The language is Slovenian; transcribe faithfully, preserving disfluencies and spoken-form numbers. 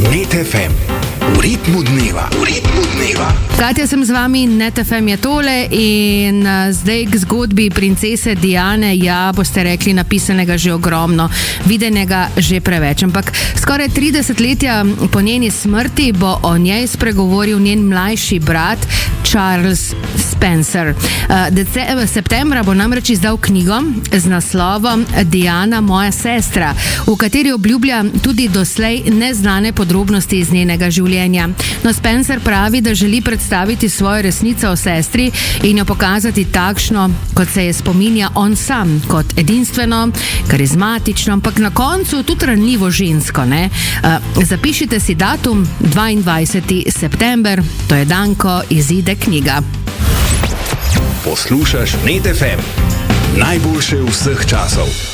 Net ef em, v ritmu dneva, v ritmu dneva. Katja, sem z vami, Net ef em je tole in uh, zdaj k zgodbi princese Diane, ja, boste rekli, napisanega že ogromno, videnega že preveč, ampak skoraj tri desetletja po njeni smrti bo o njej spregovoril njen mlajši brat Charles Spencer. Uh, dece- septembra bo namreč izdal knjigo z naslovom Diana, moja sestra, v kateri obljublja tudi doslej neznane podrobnosti iz njenega življenja. No, Spencer pravi, da želi predstaviti svojo resnico o sestri in jo pokazati takšno, kot se je spominja on sam, kot edinstveno, karizmatično, ampak na koncu tudi ranljivo žensko, ne? Uh, zapišite si datum, dvaindvajseti september, to je dan, ko izide knjiga. Poslušaš Net ef em, najboljše vseh časov.